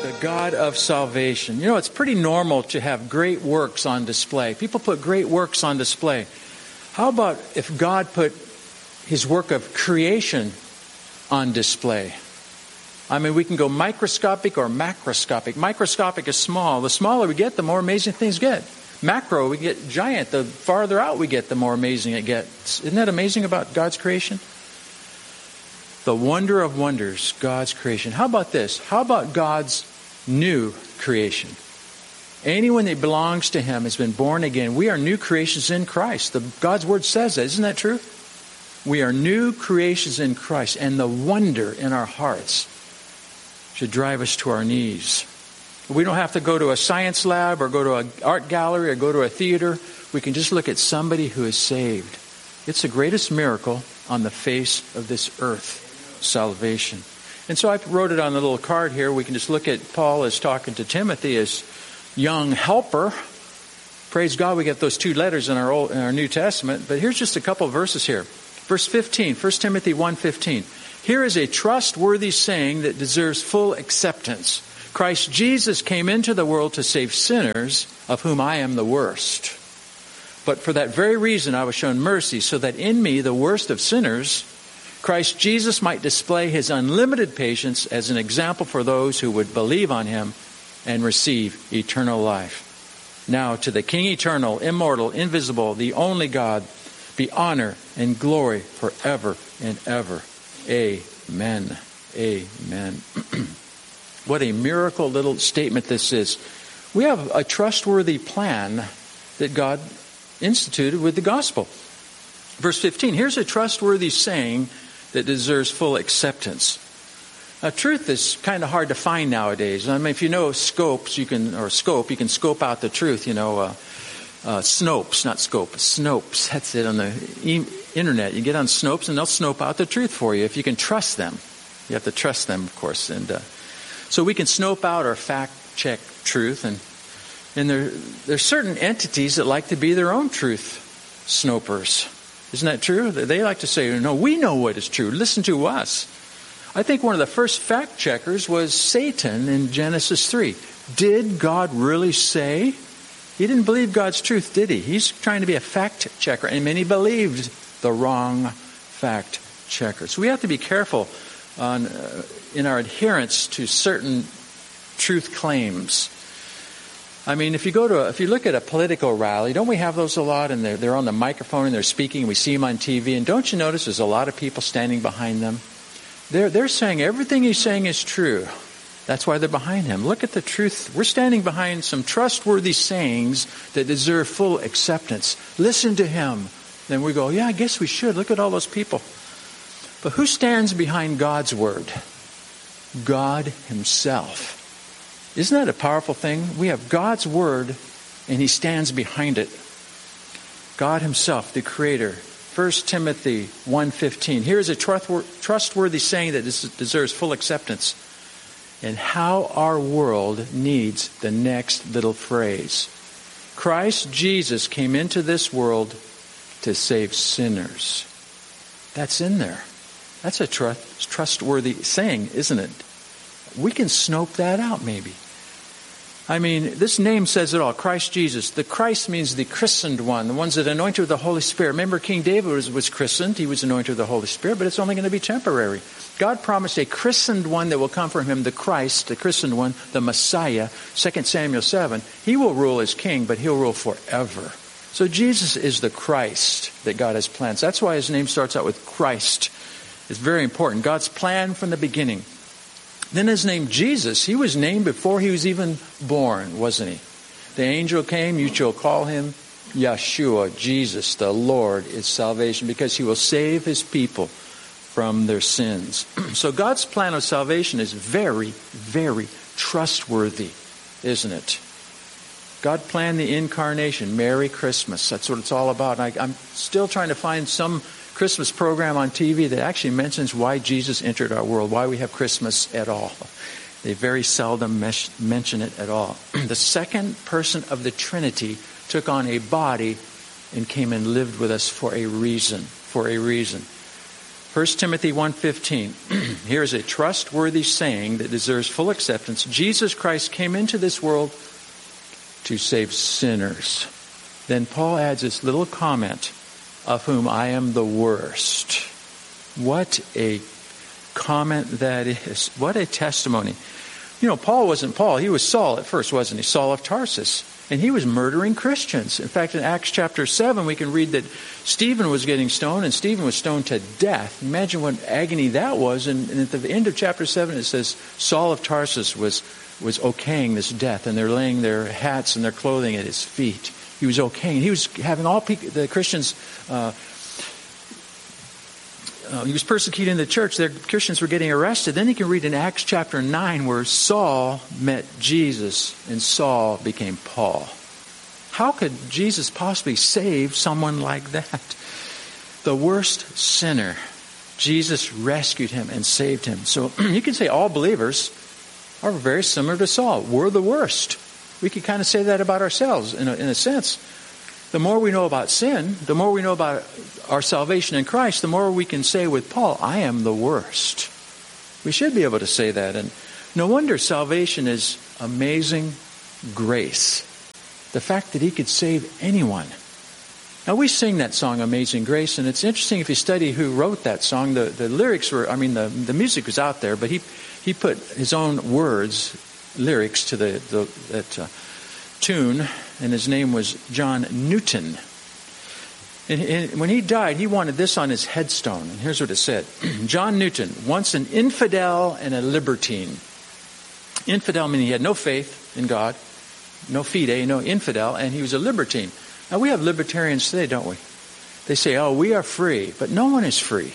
The God of salvation. You know, it's pretty normal to have great works on display. People put great works on display. How about if God put His work of creation on display? I mean, we can go microscopic or macroscopic. Microscopic is small. The smaller we get, the more amazing things get. Macro, we get giant. The farther out we get, the more amazing it gets. Isn't that amazing about God's creation? The wonder of wonders, God's creation. How about this? How about God's new creation? Anyone that belongs to Him has been born again. We are new creations in Christ. God's Word says that. Isn't that true? We are new creations in Christ. And the wonder in our hearts should drive us to our knees. We don't have to go to a science lab or go to an art gallery or go to a theater. We can just look at somebody who is saved. It's the greatest miracle on the face of this earth. Salvation. And so I wrote it on the little card here. We can just look at Paul as talking to Timothy as young helper. Praise God, we get those two letters in our New Testament. But here's just a couple of verses here. Verse 15, 1 Timothy 1:15. Here is a trustworthy saying that deserves full acceptance. Christ Jesus came into the world to save sinners, of whom I am the worst. But for that very reason I was shown mercy, so that in me, the worst of sinners, Christ Jesus might display His unlimited patience as an example for those who would believe on Him and receive eternal life. Now to the King eternal, immortal, invisible, the only God, be honor and glory forever and ever. Amen. Amen. What a miracle little statement this is. We have a trustworthy plan that God instituted with the gospel. Verse 15, here's a trustworthy saying that deserves full acceptance. Now, truth is kind of hard to find nowadays. I mean, if you know scopes, you can scope out the truth. You know, Snopes, not scope, Snopes. That's it on the internet. You get on Snopes and they'll snope out the truth for you if you can trust them. You have to trust them, of course. And so we can snope out or fact check truth. And there's certain entities that like to be their own truth snopers. Isn't that true? They like to say, no, we know what is true. Listen to us. I think one of the first fact checkers was Satan in Genesis 3. Did God really say? He didn't believe God's truth, did he? He's trying to be a fact checker. And many believed the wrong fact checker. So we have to be careful in our adherence to certain truth claims. I mean, if you look at a political rally, don't we have those a lot? And they're on the microphone and they're speaking. And we see them on TV. And don't you notice there's a lot of people standing behind them? They're saying everything he's saying is true. That's why they're behind him. Look at the truth. We're standing behind some trustworthy sayings that deserve full acceptance. Listen to him. Then we go, yeah, I guess we should. Look at all those people. But who stands behind God's word? God Himself. Isn't that a powerful thing? We have God's Word, and He stands behind it. God Himself, the Creator. 1 Timothy 1:15. Here is a trustworthy saying that deserves full acceptance. And how our world needs the next little phrase. Christ Jesus came into this world to save sinners. That's in there. That's a trustworthy saying, isn't it? We can snope that out maybe. I mean, this name says it all. Christ Jesus. The Christ means the christened one, the ones that are anointed with the Holy Spirit. Remember, King David was christened. He was anointed with the Holy Spirit, but it's only going to be temporary. God promised a christened one that will come from Him, the Christ, the christened one, the Messiah. 2 Samuel 7. He will rule as king, but He'll rule forever. So Jesus is the Christ that God has planned. So that's why His name starts out with Christ. It's very important. God's plan from the beginning. Then His name Jesus, He was named before He was even born, wasn't He? The angel came, you shall call Him Yeshua, Jesus, the Lord is salvation, because He will save His people from their sins. So God's plan of salvation is very, very trustworthy, isn't it? God planned the incarnation. Merry Christmas. That's what it's all about. I'm still trying to find some Christmas program on TV that actually mentions why Jesus entered our world, why we have Christmas at all. They very seldom mention it at all. The second person of the Trinity took on a body and came and lived with us for a reason. 1 1 Timothy 1:15. Here is a trustworthy saying that deserves full acceptance. Jesus Christ came into this world to save sinners. Then Paul adds this little comment, of whom I am the worst. What a comment that is. What a testimony. You know, Paul wasn't Paul. He was Saul at first, wasn't he? Saul of Tarsus. And he was murdering Christians. In fact, in Acts chapter 7, we can read that Stephen was getting stoned, and Stephen was stoned to death. Imagine what agony that was. And at the end of chapter 7, it says Saul of Tarsus was okaying this death, and they're laying their hats and their clothing at his feet. He was okaying. He was having all the Christians... he was persecuting the church. The Christians were getting arrested. Then you can read in Acts chapter 9 where Saul met Jesus and Saul became Paul. How could Jesus possibly save someone like that? The worst sinner. Jesus rescued him and saved him. So you can say all believers are very similar to Saul. We're the worst. We could kind of say that about ourselves in a sense. The more we know about sin, the more we know about our salvation in Christ, the more we can say with Paul, I am the worst. We should be able to say that. And no wonder salvation is amazing grace. The fact that he could save anyone. Now we sing that song, Amazing Grace, and it's interesting if you study who wrote that song. The lyrics were, the music was out there, but he put his own lyrics to that tune, and his name was John Newton. And when he died, he wanted this on his headstone. And here's what it said. John Newton, once an infidel and a libertine. Infidel meaning he had no faith in God, no fide, no infidel, and he was a libertine. Now we have libertarians today, don't we? They say, oh, we are free, but no one is free.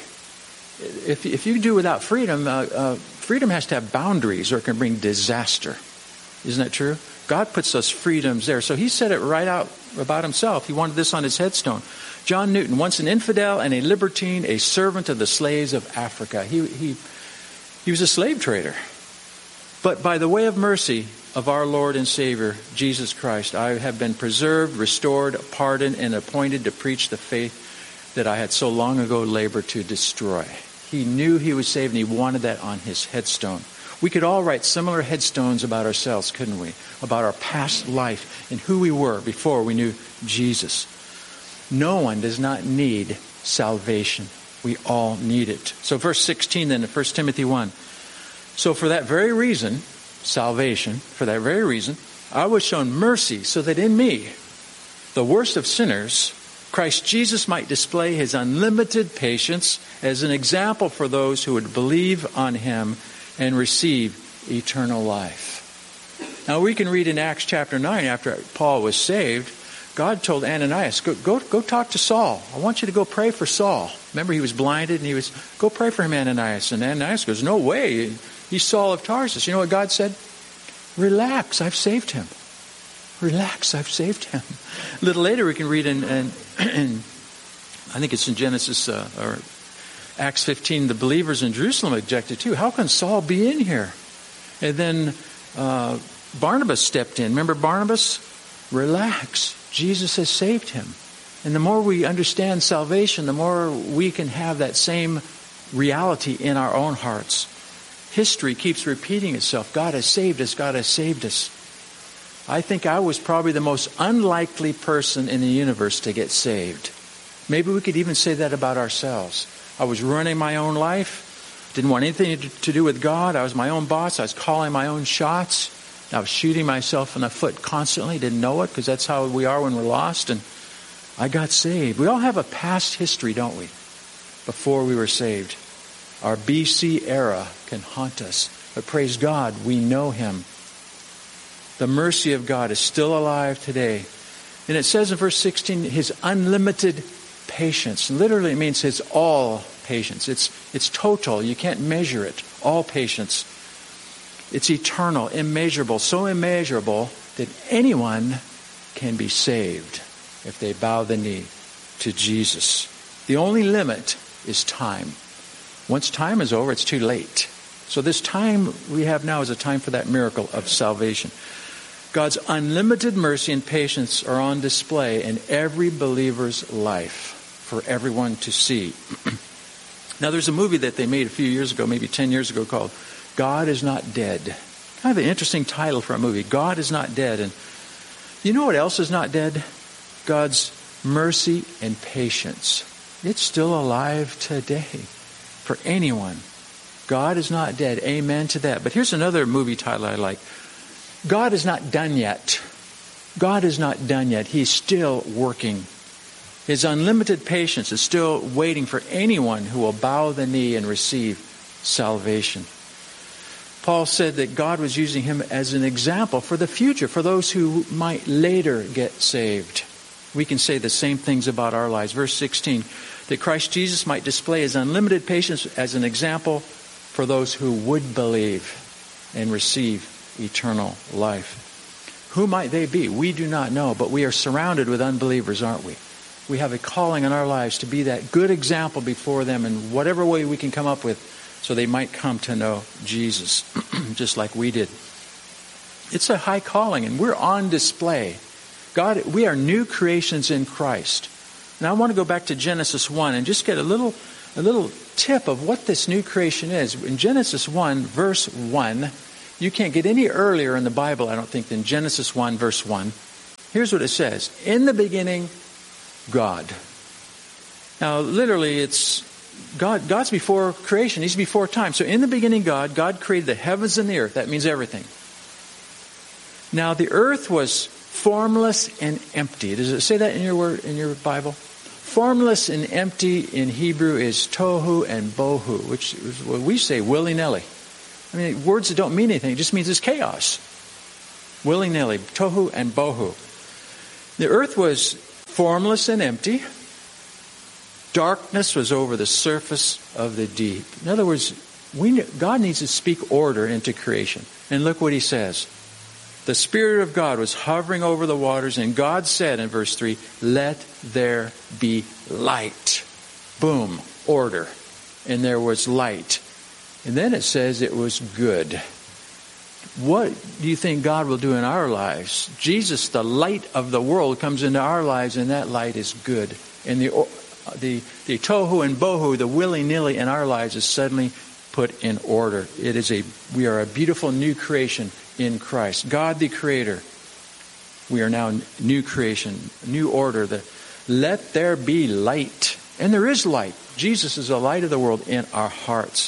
If you do without freedom, freedom has to have boundaries or it can bring disaster. Isn't that true? God puts those freedoms there. So he said it right out about himself. He wanted this on his headstone. John Newton, once an infidel and a libertine, a servant of the slaves of Africa. He was a slave trader. But by the way of mercy of our Lord and Savior, Jesus Christ, I have been preserved, restored, pardoned, and appointed to preach the faith that I had so long ago labored to destroy. He knew he was saved, and he wanted that on his headstone. We could all write similar headstones about ourselves, couldn't we? About our past life and who we were before we knew Jesus. No one does not need salvation. We all need it. So verse 16 then in 1 Timothy 1. So for that very reason, salvation, for that very reason, I was shown mercy so that in me, the worst of sinners, Christ Jesus might display his unlimited patience as an example for those who would believe on him and receive eternal life. Now we can read in Acts chapter 9, after Paul was saved, God told Ananias, go talk to Saul. I want you to go pray for Saul. Remember, he was blinded and go pray for him, Ananias. And Ananias goes, no way. He's Saul of Tarsus. You know what God said? Relax, I've saved him. Relax, I've saved him. A little later we can read in I think it's in Genesis or Acts 15, the believers in Jerusalem objected too. How can Saul be in here? And then Barnabas stepped in. Remember Barnabas? Relax. Jesus has saved him. And the more we understand salvation, the more we can have that same reality in our own hearts. History keeps repeating itself. God has saved us. God has saved us. I think I was probably the most unlikely person in the universe to get saved. Maybe we could even say that about ourselves. I was running my own life. Didn't want anything to do with God. I was my own boss. I was calling my own shots. I was shooting myself in the foot constantly. Didn't know it because that's how we are when we're lost. And I got saved. We all have a past history, don't we? Before we were saved. Our BC era can haunt us. But praise God, we know him. The mercy of God is still alive today. And it says in verse 16, his unlimited patience. Literally it means his all patience. It's total. You can't measure it. All patience. It's eternal, immeasurable, so immeasurable that anyone can be saved if they bow the knee to Jesus. The only limit is time. Once time is over, it's too late. So this time we have now is a time for that miracle of salvation. God's unlimited mercy and patience are on display in every believer's life for everyone to see. Now, there's a movie that they made a few years ago, maybe 10 years ago, called God Is Not Dead. Kind of an interesting title for a movie, God Is Not Dead. And you know what else is not dead? God's mercy and patience. It's still alive today for anyone. God is not dead. Amen to that. But here's another movie title I like. God is not done yet. God is not done yet. He's still working. His unlimited patience is still waiting for anyone who will bow the knee and receive salvation. Paul said that God was using him as an example for the future, for those who might later get saved. We can say the same things about our lives. Verse 16, that Christ Jesus might display his unlimited patience as an example for those who would believe and receive eternal life. Who might they be? We do not know, but we are surrounded with unbelievers, aren't we? We have a calling in our lives to be that good example before them in whatever way we can come up with so they might come to know Jesus, just like we did. It's a high calling, and we're on display. God, we are new creations in Christ. And I want to go back to Genesis 1 and just get a little tip of what this new creation is. In Genesis 1, verse 1, you can't get any earlier in the Bible, I don't think, than Genesis 1, verse 1. Here's what it says. In the beginning, God. Now, literally, it's God. God's before creation. He's before time. So in the beginning, God created the heavens and the earth. That means everything. Now, the earth was formless and empty. Does it say that in your Bible? Formless and empty in Hebrew is tohu and bohu, which is what we say willy-nilly. I mean, words that don't mean anything. It just means it's chaos. Willy-nilly. Tohu and bohu. The earth was formless and empty. Darkness was over the surface of the deep. In other words, God needs to speak order into creation. And look what he says. The Spirit of God was hovering over the waters, and God said in verse 3, let there be light. Boom, order. And there was light. And then it says it was good. What do you think God will do in our lives? Jesus, the light of the world, comes into our lives, and that light is good. And the tohu and bohu, the willy-nilly in our lives, is suddenly put in order. We are a beautiful new creation in Christ. God the Creator. We are now new creation, new order. Let there be light. And there is light. Jesus is the light of the world in our hearts.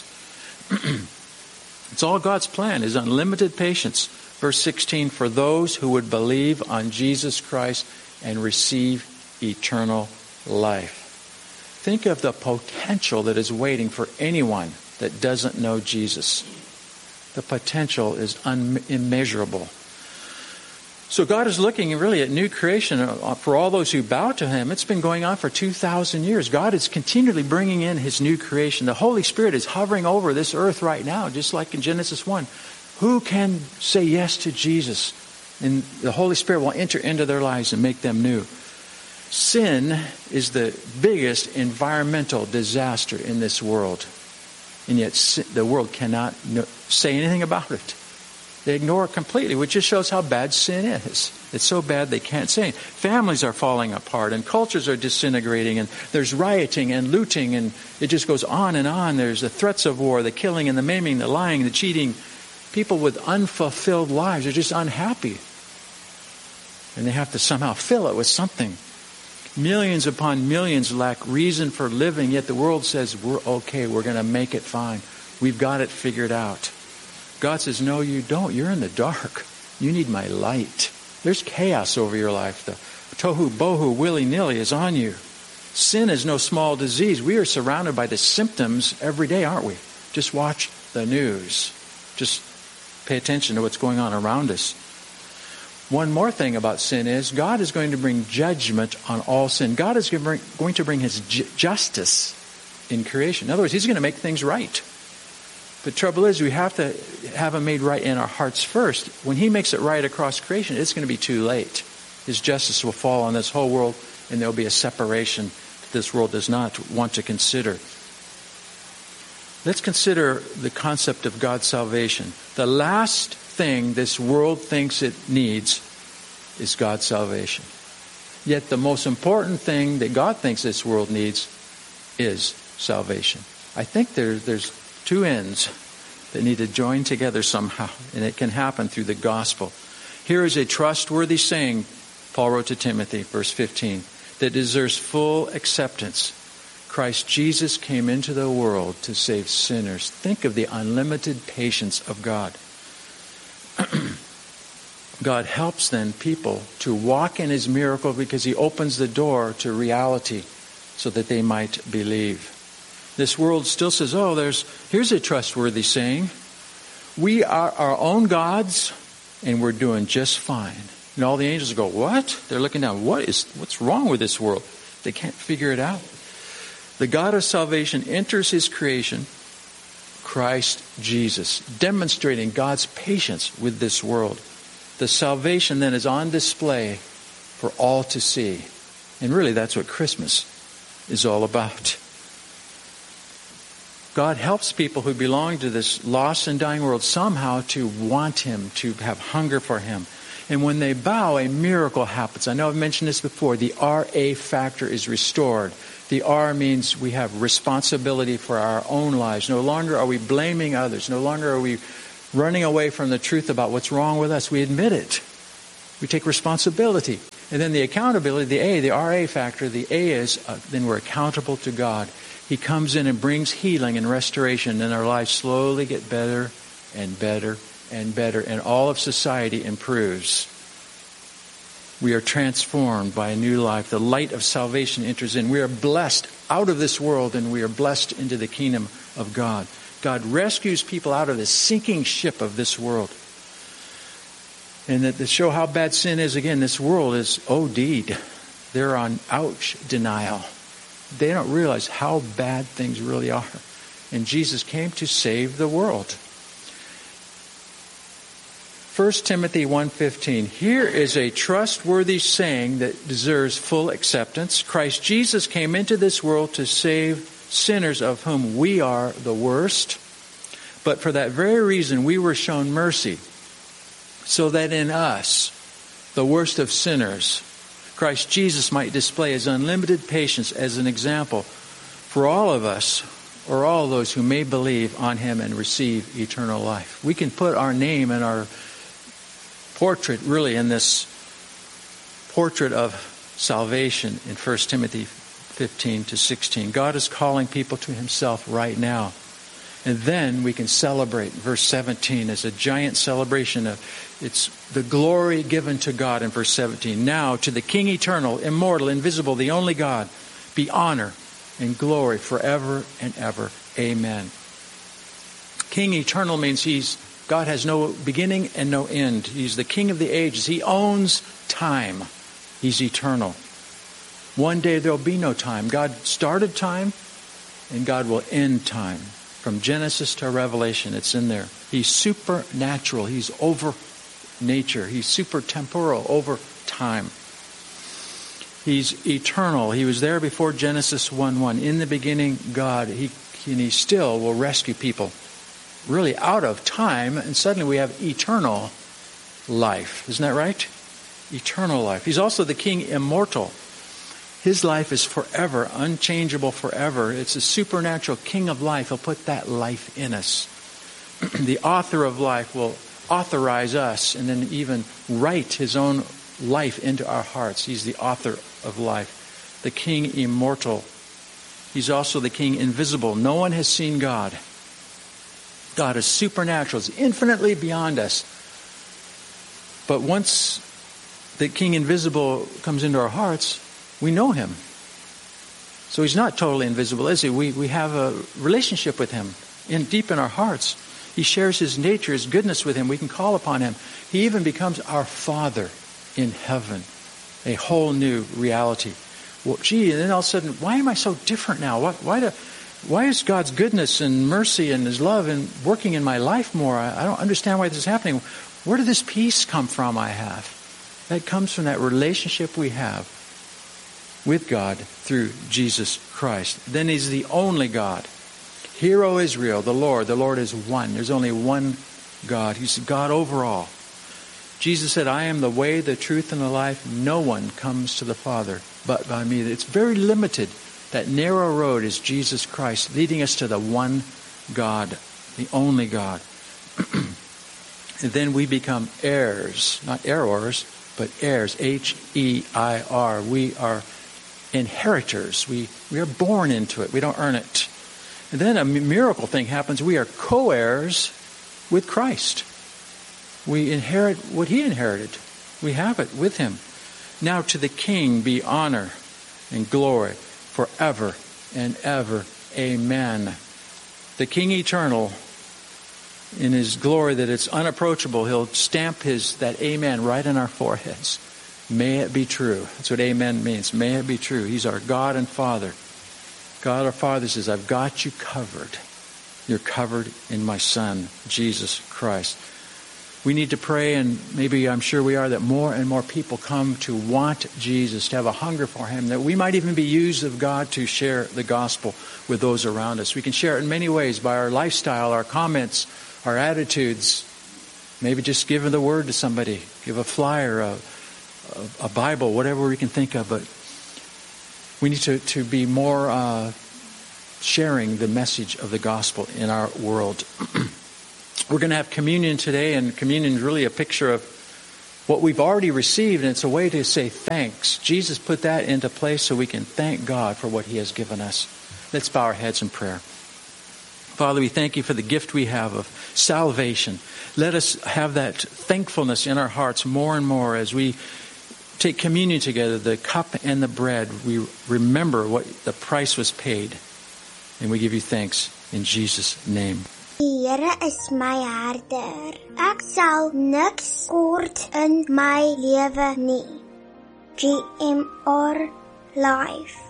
It's all God's plan, his unlimited patience. Verse 16, for those who would believe on Jesus Christ and receive eternal life. Think of the potential that is waiting for anyone that doesn't know Jesus. The potential is immeasurable. So God is looking really at new creation for all those who bow to him. It's been going on for 2,000 years. God is continually bringing in his new creation. The Holy Spirit is hovering over this earth right now, just like in Genesis 1. Who can say yes to Jesus? And the Holy Spirit will enter into their lives and make them new. Sin is the biggest environmental disaster in this world. And yet the world cannot say anything about it. They ignore it completely, which just shows how bad sin is. It's so bad they can't say it. Families are falling apart and cultures are disintegrating and there's rioting and looting and it just goes on and on. There's the threats of war, the killing and the maiming, the lying, the cheating. People with unfulfilled lives are just unhappy. And they have to somehow fill it with something. Millions upon millions lack reason for living, yet the world says, we're okay, we're going to make it fine. We've got it figured out. God says, no, you don't. You're in the dark. You need my light. There's chaos over your life. The tohu bohu willy-nilly is on you. Sin is no small disease. We are surrounded by the symptoms every day, aren't we? Just watch the news. Just pay attention to what's going on around us. One more thing about sin is God is going to bring judgment on all sin. God is going to bring his justice in creation. In other words, he's going to make things right. The trouble is we have to have him made right in our hearts first. When he makes it right across creation, it's going to be too late. His justice will fall on this whole world, and there will be a separation that this world does not want to consider. Let's consider the concept of God's salvation. The last thing this world thinks it needs is God's salvation. Yet the most important thing that God thinks this world needs is salvation. I think there's two ends that need to join together somehow, and it can happen through the gospel. Here is a trustworthy saying, Paul wrote to Timothy, verse 15, that deserves full acceptance. Christ Jesus came into the world to save sinners. Think of the unlimited patience of God. God helps then people to walk in his miracle because he opens the door to reality so that they might believe. This world still says, here's a trustworthy saying. We are our own gods and we're doing just fine. And all the angels go, what? They're looking down. What's wrong with this world? They can't figure it out. The God of salvation enters his creation, Christ Jesus, demonstrating God's patience with this world. The salvation then is on display for all to see. And really that's what Christmas is all about. God helps people who belong to this lost and dying world somehow to want him, to have hunger for him. And when they bow, a miracle happens. I know I've mentioned this before. The RA factor is restored. The R means we have responsibility for our own lives. No longer are we blaming others. No longer are we running away from the truth about what's wrong with us. We admit it. We take responsibility. And then the accountability, the A, the RA factor, the A is then we're accountable to God. He comes in and brings healing and restoration, and our lives slowly get better and better and better, and all of society improves. We are transformed by a new life. The light of salvation enters in. We are blessed out of this world, and we are blessed into the kingdom of God. God rescues people out of the sinking ship of this world. And that to show how bad sin is, again, this world is OD'd. They're on ouch denial. They don't realize how bad things really are. And Jesus came to save the world. 1 Timothy 1:15. Here is a trustworthy saying that deserves full acceptance. Christ Jesus came into this world to save sinners, of whom we are the worst. But for that very reason we were shown mercy, so that in us, the worst of sinners, Christ Jesus might display his unlimited patience as an example for all of us, or all those who may believe on him and receive eternal life. We can put our name and our portrait really in this portrait of salvation in 1 Timothy 15-16. God is calling people to himself right now. And then we can celebrate. Verse 17 is a giant celebration of it's the glory given to God in verse 17. Now to the King eternal, immortal, invisible, the only God, be honor and glory forever and ever. Amen. King eternal means God has no beginning and no end. He's the King of the ages. He owns time. He's eternal. One day there'll be no time. God started time and God will end time. From Genesis to Revelation, it's in there. He's supernatural. He's over nature. He's super temporal, over time. He's eternal. He was there before Genesis 1:1. In the beginning, God. And he still will rescue people really out of time, and suddenly we have eternal life. Isn't that right? Eternal life. He's also the King immortal. His life is forever, unchangeable forever. It's a supernatural King of life. He'll put that life in us. The author of life will authorize us and then even write his own life into our hearts. He's the author of life. The King immortal. He's also the King invisible. No one has seen God. God is supernatural. He's infinitely beyond us. But once the King invisible comes into our hearts, we know him. So he's not totally invisible, is he? We have a relationship with him deep in our hearts. He shares his nature, his goodness with him. We can call upon him. He even becomes our Father in heaven. A whole new reality. Well, and then all of a sudden, why am I so different now? Why is God's goodness and mercy and his love and working in my life more? I don't understand why this is happening. Where did this peace come from I have? That comes from that relationship we have with God through Jesus Christ. Then he's the only God. Hear, O Israel, the Lord is one. There's only one God. He's God over all. Jesus said, I am the way, the truth, and the life. No one comes to the Father but by me. It's very limited. That narrow road is Jesus Christ, leading us to the one God, the only God. And then we become heirs, not errors, but heirs, H-E-I-R. We are inheritors. We are born into it. We don't earn it. And then a miracle thing happens. We are co-heirs with Christ. We inherit what he inherited. We have it with him. Now to the King be honor and glory forever and ever. Amen. The King eternal, in his glory that it's unapproachable, he'll stamp that amen right in our foreheads. May it be true. That's what amen means. May it be true. He's our God and Father. God our Father says, I've got you covered. You're covered in my Son, Jesus Christ. We need to pray, and maybe I'm sure we are, that more and more people come to want Jesus, to have a hunger for him, that we might even be used of God to share the gospel with those around us. We can share it in many ways, by our lifestyle, our comments, our attitudes. Maybe just give the word to somebody, give a flyer, a Bible, whatever we can think of. But we need to be more sharing the message of the gospel in our world. We're going to have communion today, and communion is really a picture of what we've already received, and it's a way to say thanks. Jesus put that into place so we can thank God for what he has given us. Let's bow our heads in prayer. Father, we thank you for the gift we have of salvation. Let us have that thankfulness in our hearts more and more as we take communion together, the cup and the bread. We remember what the price was paid, and we give you thanks in Jesus' name. Die Here is my herder. Ek sal niks kort in my lewe nie. GMR Live.